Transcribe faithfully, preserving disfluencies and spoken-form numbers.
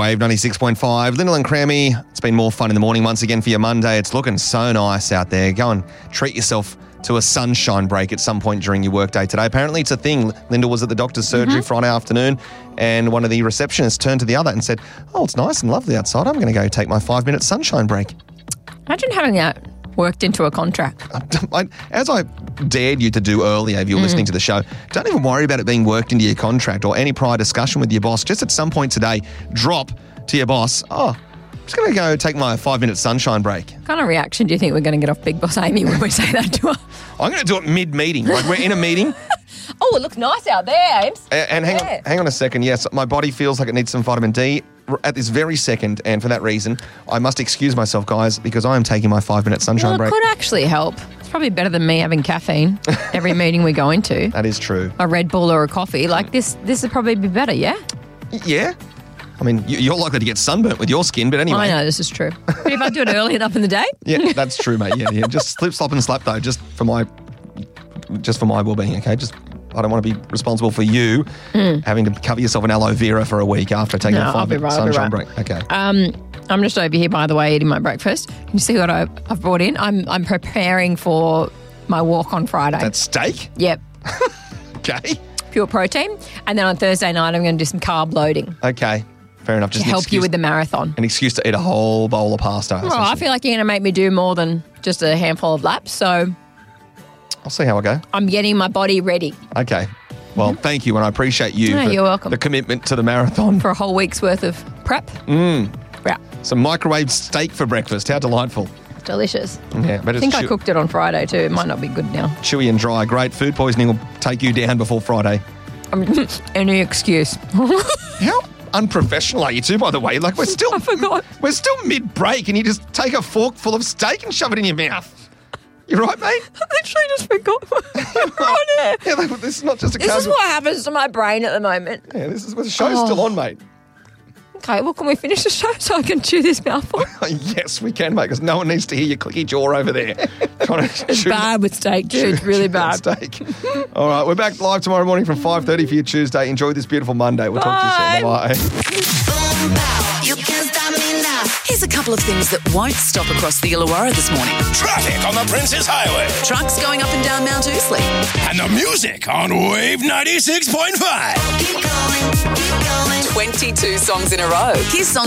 Wave ninety-six point five. Lyndall and Crammy, it's been more fun in the morning once again for your Monday. It's looking so nice out there. Go and treat yourself to a sunshine break at some point during your workday today. Apparently it's a thing. Lyndall was at the doctor's surgery mm-hmm. Friday afternoon, and one of the receptionists turned to the other and said, oh, it's nice and lovely outside. I'm going to go take my five-minute sunshine break. Imagine having that worked into a contract. As I dared you to do earlier, if you're mm. listening to the show, don't even worry about it being worked into your contract or any prior discussion with your boss. Just at some point today, drop to your boss, oh, I'm just going to go take my five-minute sunshine break. What kind of reaction do you think we're going to get off Big Boss Amy when we say that to her? I'm going to do it mid-meeting. Like we're in a meeting. Oh, it looks nice out there, Ames. And, and hang yeah. on, hang on a second. Yes, my body feels like it needs some vitamin D at this very second, and for that reason, I must excuse myself, guys, because I am taking my five-minute sunshine well, it break. It could actually help. It's probably better than me having caffeine every meeting we go into. That is true. A Red Bull or a coffee. Like this, this would probably be better, yeah? Yeah. I mean, you're likely to get sunburnt with your skin, but anyway. I know, this is true. But if I do it early enough in the day? Yeah, that's true, mate. Yeah, yeah. Just slip, slop and slap, though, just for my, just for my well-being, okay? Just... I don't want to be responsible for you mm. having to cover yourself in aloe vera for a week after taking no, a five-minute right, sunshine right. break. Okay. Um, I'm just over here, by the way, eating my breakfast. Can you see what I, I've brought in? I'm I'm preparing for my walk on Friday. That's steak? Yep. Okay. Pure protein. And then on Thursday night, I'm going to do some carb loading. Okay. Fair enough. Just to help excuse, you with the marathon. An excuse to eat a whole bowl of pasta. Well, I feel like you're going to make me do more than just a handful of laps, so... I'll see how I go. I'm getting my body ready. Okay. Well, mm-hmm. thank you, and I appreciate you no, for you're welcome. the commitment to the marathon. For a whole week's worth of prep. Mm. Yeah. Some microwave steak for breakfast. How delightful. Delicious. Yeah, but I think chew- I cooked it on Friday too. It might not be good now. Chewy and dry. Great. Food poisoning will take you down before Friday. Um, any excuse. How unprofessional are you two, by the way? Like, we're still... I forgot. We're still mid-break and you just take a fork full of steak and shove it in your mouth. You right, mate? I literally just forgot. on air. Yeah, like, this is not just a This casual... is what happens to my brain at the moment. Yeah, this is... The show's oh. still on, mate. Okay, well, can we finish the show so I can chew this mouthful? Yes, we can, mate, because no one needs to hear your clicky jaw over there. Trying to it's bad with steak, dude. It's really bad. Steak. All right, we're back live tomorrow morning from five thirty for your Tuesday. Enjoy this beautiful Monday. We'll Bye. talk to you soon. Bye. You can't stop me now. Here's a couple of things that won't stop across the Illawarra this morning. Traffic on the Princes Highway. Trucks going up and down Mount Ousley. And the music on Wave ninety-six point five. Keep going, keep going. twenty-two songs in a row. Here's songs